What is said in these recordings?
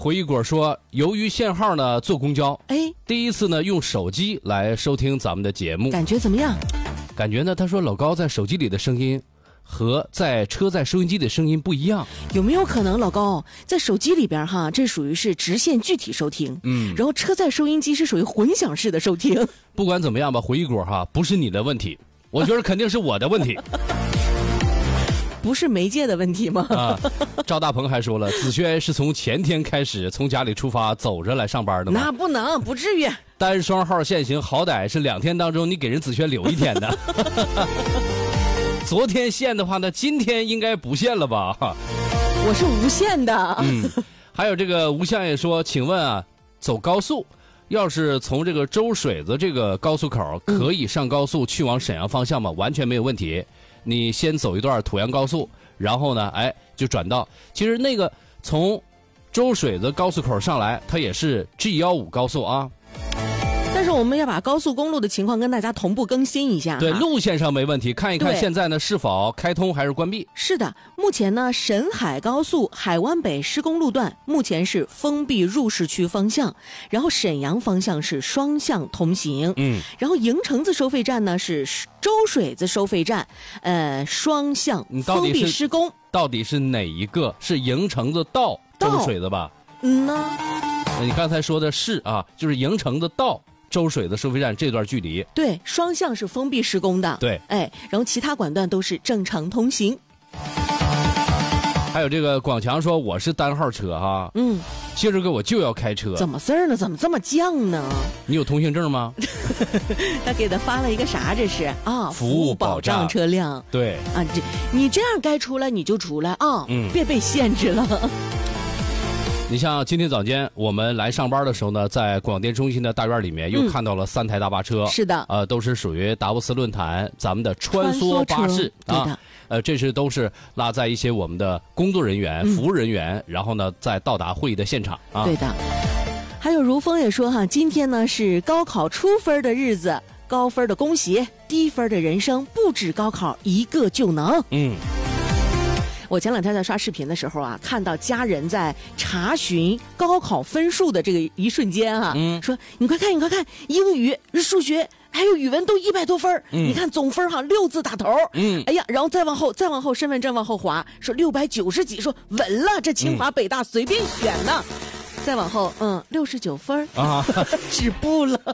回忆果说，由于限号呢，坐公交， 哎， 第一次呢用手机来收听咱们的节目， 感觉怎么样？ 感觉呢，他说老高在手机里的声音和在车载收音机的声音不一样。 有没有可能老高在手机里边哈，这属于是直线具体收听，然后车载收音机是属于混响式的收听。 不管怎么样吧，回忆果哈，不是你的问题，我觉得肯定是我的问题。 不是媒介的问题吗？ 啊，赵大鹏还说了，子轩是从前天开始从家里出发走着来上班的吗？ 那不能，不至于。 单双号限行，好歹是2天当中你给人子轩留1天的。昨天限的话呢，今天应该不限了吧？ 我是无限的。 还有这个吴相也说，请问啊，走高速，要是从这个周水子这个高速口可以上高速去往沈阳方向吗？完全没有问题。你先走一段濮阳高速，然后呢，就转道。其实那个从周水子高速口上来，它也是 G15高速啊。 但是我们要把高速公路的情况跟大家同步更新一下。 对，路线上没问题，看一看现在呢是否开通还是关闭。 是的，目前呢沈海高速海湾北施工路段目前是封闭入市区方向，然后沈阳方向是双向通行。然后营城子收费站呢是周水子收费站，双向封闭施工。 到底是哪一个？是营城子到周水子吧？你刚才说的是啊，就是营城子到周水子收费站这段距离， 对，双向是封闭施工的， 对， 然后其他管段都是正常通行。 还有这个广强说我是单号车哈，今儿个我就要开车， 怎么事儿呢？怎么这么犟呢？ 你有通行证吗？ 他给他发了一个啥？这是啊， 服务保障车辆。 对啊，你这样该出来你就出来啊，别被限制了。 你像今天早间我们来上班的时候呢，在广电中心的大院里面又看到了3台大巴车， 是的， 都是属于达沃斯论坛咱们的穿梭巴士啊，这是都是拉载一些我们的工作人员、服务人员，然后呢再到达会议的现场啊。 对的，还有如风也说哈，今天呢是高考出分的日子，高分的恭喜，低分的人生不止高考一个就能。我前2天在刷视频的时候啊，看到家人在查询高考分数的这个一瞬间啊，说你快看，英语、数学还有语文都100多分，你看总分哈6字打头，哎呀，然后再往后身份证往后滑，说690几，说稳了，这清华北大随便选呢。再往后，69分啊，止步了。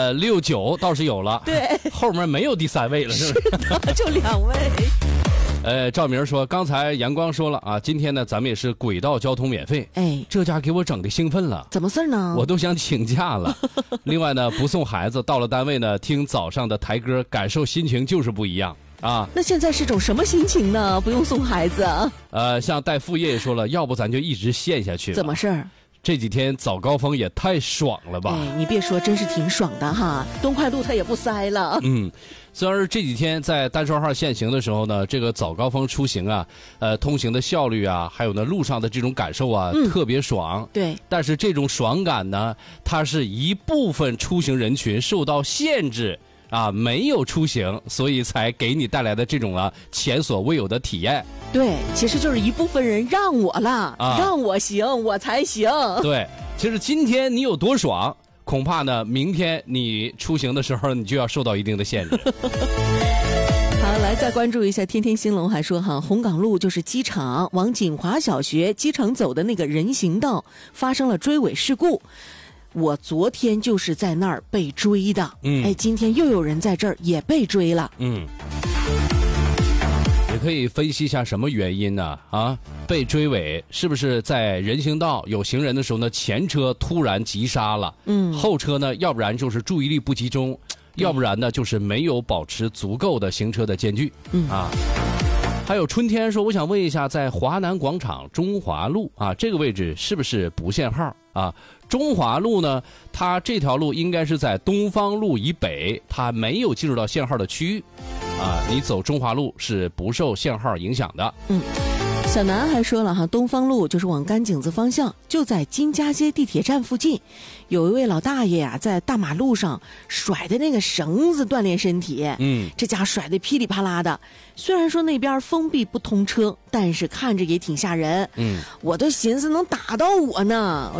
69倒是有了， 对， 后面没有第3位了，是不是？ 是的，就2位。 赵明说，刚才阳光说了啊，今天呢咱们也是轨道交通免费，这家给我整的兴奋了。 怎么事呢？ 我都想请假了。另外呢，不送孩子，到了单位呢，听早上的台歌，感受心情就是不一样啊。 那现在是种什么心情呢？不用送孩子。 像戴副业也说了，要不咱就一直限下去。 怎么事儿？ 这几天早高峰也太爽了吧！ 你别说，真是挺爽的哈。东快路它也不塞了。 虽然是这几天在单双号限行的时候呢，这个早高峰出行啊，通行的效率啊，还有呢路上的这种感受啊，特别爽。 对。 但是这种爽感呢，它是一部分出行人群受到限制啊，没有出行，所以才给你带来的这种前所未有的体验。 对，其实就是一部分人让我了，让我行，我才行。 对，其实今天你有多爽，恐怕呢，明天你出行的时候，你就要受到一定的限制。 好，来再关注一下天天兴隆还说哈，红岗路就是机场往锦华小学机场走的那个人行道发生了追尾事故。我昨天就是在那儿被追的，今天又有人在这儿也被追了。 也可以分析一下什么原因呢？被追尾是不是在人行道有行人的时候呢，前车突然急刹了，后车呢，要不然就是注意力不集中，要不然呢就是没有保持足够的行车的间距。还有春天说，我想问一下，在华南广场中华路这个位置是不是不限号啊？中华路呢，它这条路应该是在东方路以北，它没有进入到限号的区域你走中华路是不受限号影响的。 小南还说了哈，东方路就是往甘井子方向，就在金家街地铁站附近，有一位老大爷在大马路上甩的那个绳子锻炼身体，这家甩的噼里啪啦的。虽然说那边封闭不通车，但是看着也挺吓人，我都寻思能打到我呢。